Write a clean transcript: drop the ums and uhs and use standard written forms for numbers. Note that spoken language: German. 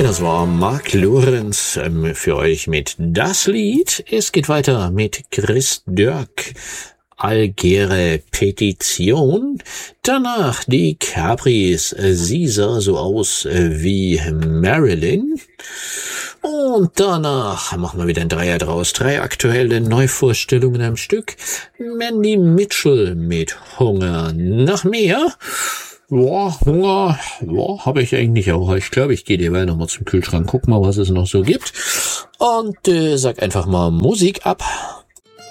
Das war Mark Lorenz für euch mit Das Lied. Es geht weiter mit Chris Dörk, Algere Petition. Danach die Capris, sie sah so aus wie Marilyn. Und danach machen wir wieder ein Dreier draus. 3 aktuelle Neuvorstellungen am Stück. Mandy Mitchell mit Hunger nach mehr. Ja, Hunger, ja, habe ich eigentlich auch. Ich glaube, ich gehe derweil nochmal zum Kühlschrank, guck mal, was es noch so gibt. Und sag einfach mal Musik ab.